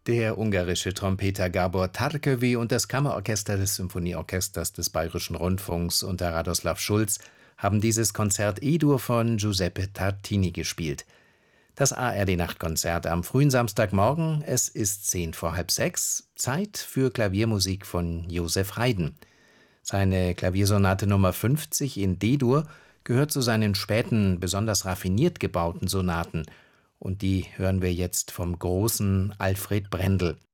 Der ungarische Trompeter Gábor Tarkövy und das Kammerorchester des Symphonieorchesters des Bayerischen Rundfunks unter Radoslaw Schulz haben dieses Konzert E-Dur von Giuseppe Tartini gespielt. Das ARD-Nachtkonzert am frühen Samstagmorgen, es ist 5:10, Zeit für Klaviermusik von Joseph Haydn. Seine Klaviersonate Nummer 50 in D-Dur gehört zu seinen späten, besonders raffiniert gebauten Sonaten, und die hören wir jetzt vom großen Alfred Brendel.